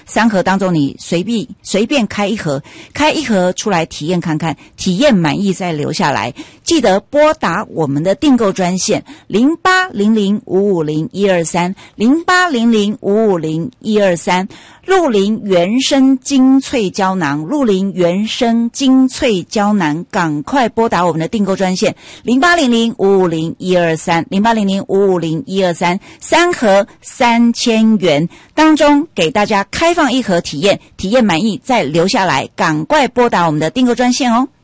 3盒当中你随便开一盒出来体验看看，体验满意再留下来。记得拨打我们的订购专线0800550123 0800550123，陆林原生精粹胶囊，陆林原生精粹胶囊，赶快拨打我们的订购专线0800550123 0800550123， 3盒3000元当中给大家开放1盒体验满意再留下来，赶快拨打我们的订购专线哦。